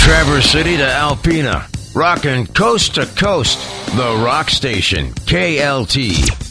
Traverse City to Alpena. Rockin' coast to coast. The Rock Station. KLT.